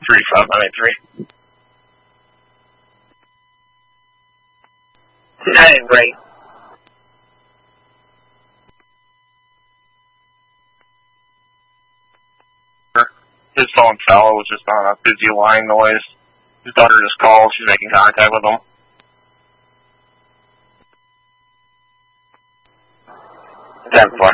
35983. That ain't right. His phone fell. It was just on a busy line noise. His daughter just called. She's making contact with him. 10-4.